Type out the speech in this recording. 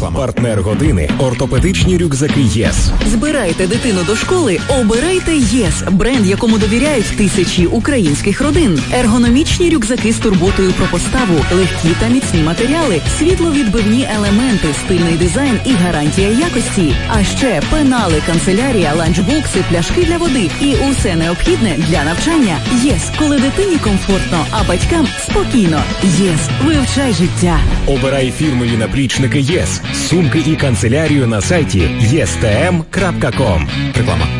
Реклама. Партнер години – ортопедичні рюкзаки ЄС. Збирайте дитину до школи, обирайте ЄС. Бренд, якому довіряють тисячі українських родин. Ергономічні рюкзаки з турботою про поставу, легкі та міцні матеріали, світловідбивні елементи, стильний дизайн і гарантія якості. А ще пенали, канцелярія, ланчбокси, пляшки для води і усе необхідне для навчання. ЄС, коли дитині комфортно, а батькам спокійно. ЄС, вивчай життя. Обирай фірмові наплічники ЄС, сумки і канцелярію на сайті єстм.ком. Реклама.